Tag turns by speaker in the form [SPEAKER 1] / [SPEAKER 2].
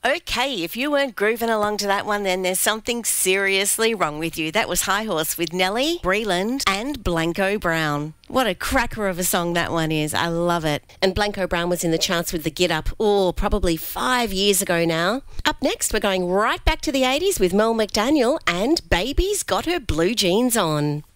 [SPEAKER 1] Okay, if you weren't grooving along to that one, then there's something seriously wrong with you. That was High Horse with Nelly, Breland and Blanco Brown. What a cracker of a song that one is. I love it. And Blanco Brown was in the charts with the Get Up, probably 5 years ago now. Up next, we're going right back to the 80s with Mel McDaniel and Baby's Got Her Blue Jeans On.